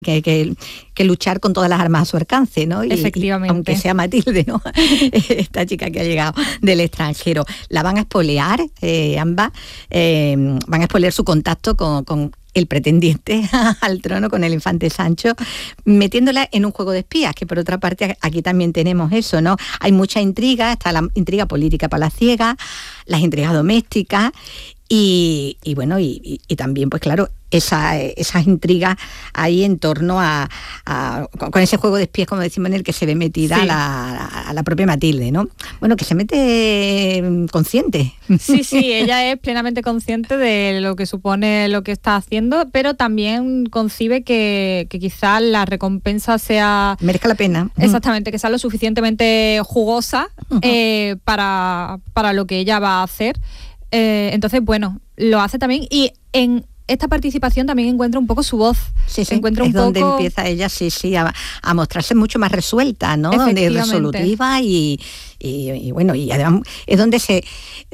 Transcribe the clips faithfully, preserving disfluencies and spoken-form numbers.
Que, que, que luchar con todas las armas a su alcance, ¿no? Y, Efectivamente. Y, aunque sea Matilde, ¿no? Esta chica que ha llegado del extranjero. La van a espolear, eh, ambas, eh, van a espolear su contacto con, con el pretendiente al trono, con el infante Sancho, metiéndola en un juego de espías, que por otra parte aquí también tenemos eso, ¿no? Hay mucha intriga, está la intriga política palaciega, las intrigas domésticas, y, y bueno, y, y, y también, pues claro, esa, esas intrigas ahí en torno a, a con ese juego de espías, como decimos, en el que se ve metida sí. a, la, a la propia Matilde, ¿no? Bueno, que se mete consciente. Sí, sí, ella es plenamente consciente de lo que supone lo que está haciendo, pero también concibe que, que quizás la recompensa sea... merezca la pena. Exactamente, que sea lo suficientemente jugosa uh-huh. eh, para, para lo que ella va a hacer. Eh, entonces, bueno, lo hace también, y en esta participación también encuentra un poco su voz. Sí, sí, encuentra es un donde poco... empieza ella, sí, sí, a, a mostrarse mucho más resuelta, ¿no? Donde es resolutiva y, y, y bueno, y además es donde se...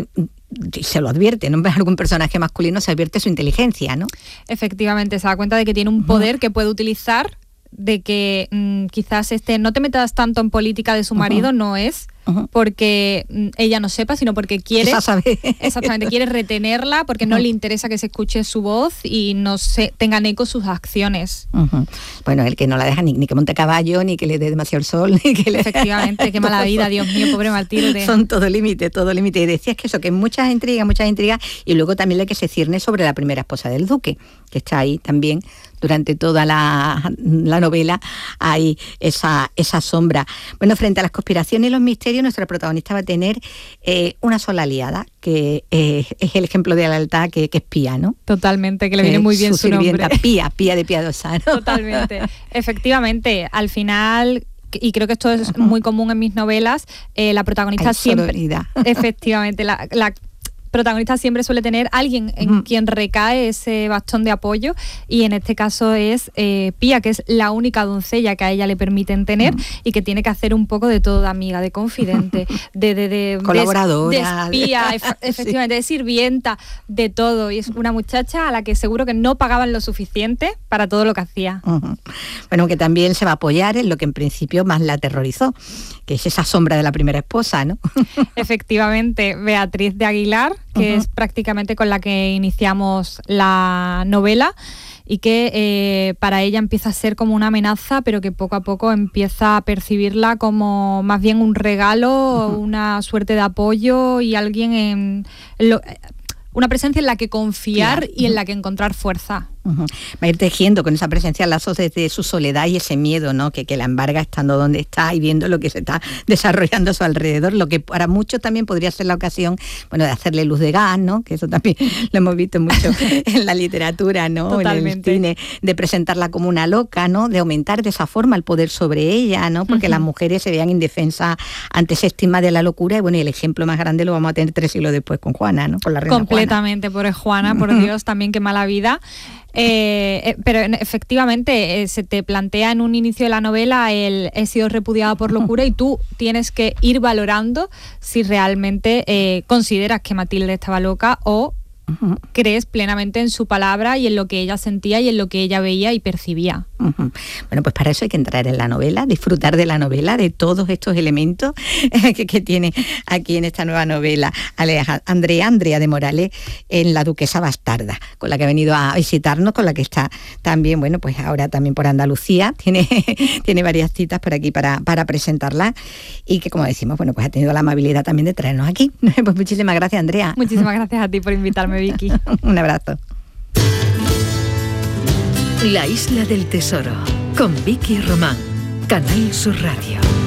se lo advierte, ¿no? Algún personaje masculino se advierte su inteligencia, ¿no? Efectivamente, se da cuenta de que tiene un poder uh-huh. que puede utilizar, de que mmm, quizás este no te metas tanto en política de su marido, uh-huh. no es uh-huh. porque mmm, ella no sepa, sino porque quiere exactamente, quiere retenerla, porque uh-huh. no le interesa que se escuche su voz y no se tengan eco sus acciones. Uh-huh. Bueno, el que no la deja ni, ni que monte caballo, ni que le dé demasiado el sol, ni que le... Efectivamente, qué mala vida, Dios mío, pobre Matilde. Son todo límite, todo límite. Y decías que eso, que muchas intrigas, muchas intrigas, y luego también la que se cierne sobre la primera esposa del duque, que está ahí también durante toda la, la novela, hay esa, esa sombra. Bueno, frente a las conspiraciones y los misterios, nuestra protagonista va a tener eh, una sola aliada, que eh, es el ejemplo de la lealtad, que, que es Pía, ¿no? Totalmente, que le viene muy bien su, su nombre. Pía, Pía de Piadosa, ¿no? Totalmente. Efectivamente, al final... y creo que esto es uh-huh. muy común en mis novelas, eh, la protagonista hay siempre... sororidad. Efectivamente, la... la protagonista siempre suele tener alguien en uh-huh. quien recae ese bastón de apoyo, y en este caso es eh, Pía, que es la única doncella que a ella le permiten tener uh-huh. y que tiene que hacer un poco de todo, de amiga, de confidente, de, de, de colaboradora, de, de espía, de... efectivamente, sí. de sirvienta, de todo, y es una muchacha a la que seguro que no pagaban lo suficiente para todo lo que hacía. Uh-huh. Bueno, que también se va a apoyar en lo que en principio más la aterrorizó, que es esa sombra de la primera esposa, ¿no? Efectivamente, Beatriz de Aguilar, que uh-huh. es prácticamente con la que iniciamos la novela, y que eh, para ella empieza a ser como una amenaza, pero que poco a poco empieza a percibirla como más bien un regalo, uh-huh. una suerte de apoyo y alguien en... Lo, una presencia en la que confiar claro. y en la que encontrar fuerza. Uh-huh. Va a ir tejiendo con esa presencia lazos desde su soledad y ese miedo, ¿no? que, que la embarga estando donde está y viendo lo que se está desarrollando a su alrededor, lo que para muchos también podría ser la ocasión, bueno, de hacerle luz de gas, ¿no? Que eso también lo hemos visto mucho en la literatura, ¿no? Totalmente. En el cine, de presentarla como una loca, ¿no? De aumentar de esa forma el poder sobre ella, ¿no? Porque uh-huh. las mujeres se vean indefensas ante ese estigma de la locura, y bueno, y el ejemplo más grande lo vamos a tener tres siglos después con Juana, ¿no? Con la reina Completamente, Juana. por Juana, por uh-huh. Dios, también qué mala vida. Eh, eh, pero efectivamente eh, se te plantea en un inicio de la novela el he sido repudiada por locura, y tú tienes que ir valorando si realmente eh, consideras que Matilde estaba loca o uh-huh. crees plenamente en su palabra y en lo que ella sentía y en lo que ella veía y percibía. Uh-huh. Bueno, pues para eso hay que entrar en la novela, disfrutar de la novela, de todos estos elementos que, que tiene aquí en esta nueva novela Andrea, Andrea de Morales, en La Duquesa Bastarda, con la que ha venido a visitarnos, con la que está también, bueno, pues ahora también por Andalucía, tiene, tiene varias citas por aquí para, para presentarla, y que, como decimos, bueno, pues ha tenido la amabilidad también de traernos aquí. Pues muchísimas gracias, Andrea. Muchísimas gracias a ti por invitarme, Vicky. Un abrazo. La Isla del Tesoro, con Vicky Román, Canal Sur Radio.